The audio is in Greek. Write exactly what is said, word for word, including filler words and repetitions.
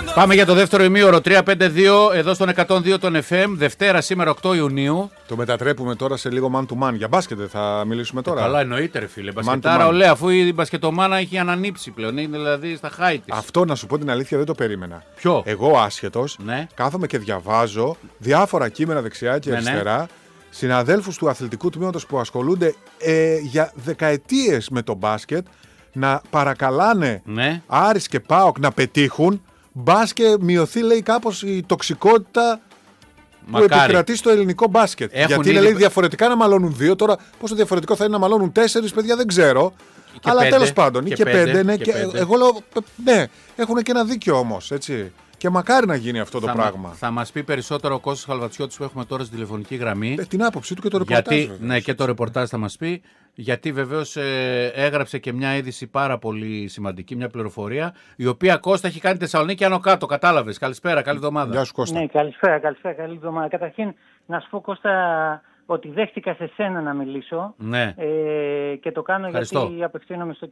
Πάμε για το δεύτερο ημίωρο. τρία πέντε δύο εδώ στον εκατόν δύο των εφ εμ. Δευτέρα σήμερα οκτώ Ιουνίου. Το μετατρέπουμε τώρα σε λίγο man to man. Για μπάσκετ θα μιλήσουμε τώρα. Καλά, εννοείται, ρε φίλε. Μπασκετάρα, ολέα, αφού η μπασκετομάνα έχει ανανύψει πλέον. Είναι δηλαδή στα χάη της. Αυτό, να σου πω την αλήθεια, δεν το περίμενα. Ποιο? Εγώ άσχετος, ναι. κάθομαι και διαβάζω διάφορα κείμενα δεξιά και ναι, αριστερά. Ναι. Συναδέλφους του αθλητικού τμήματος που ασχολούνται ε, για δεκαετίες με το μπάσκετ να παρακαλάνε ναι. Άρης και ΠΑΟΚ να πετύχουν. Μπας και μειωθεί, λέει, κάπως η τοξικότητα Μακάρι. που επικρατεί στο ελληνικό μπάσκετ. Έχουν Γιατί ήδη... είναι, λέει, διαφορετικά να μαλώνουν δύο. Τώρα, πόσο διαφορετικό θα είναι να μαλώνουν τέσσερις, παιδιά, δεν ξέρω. Και αλλά πέντε, τέλος πάντων, και, και πέντε, πέντε, ναι, και και πέντε. εγώ λέω, ναι, έχουν και ένα δίκιο όμως, έτσι. Και μακάρι να γίνει αυτό θα το πράγμα. Μα, θα μας πει περισσότερο ο Κώστας Χαλβατσιώτης που έχουμε τώρα στη τηλεφωνική γραμμή. Ε, την άποψή του και το ρεπορτάζ. Γιατί, ναι, και το ρεπορτάζ θα μας πει. Γιατί βεβαίως ε, έγραψε και μια είδηση πάρα πολύ σημαντική, μια πληροφορία, η οποία, Κώστα, έχει κάνει Θεσσαλονίκη άνω κάτω. Κατάλαβες. Καλησπέρα, καλή εβδομάδα. Γεια σου, Κώστα. Ναι, καλησπέρα, καλησπέρα, καλή εβδομάδα. Καταρχήν, να σου πω, Κώστα, ότι δέχτηκα σε σένα να μιλήσω. Ναι. Ε, και το κάνω Ευχαριστώ. γιατί απευθύνομαι στο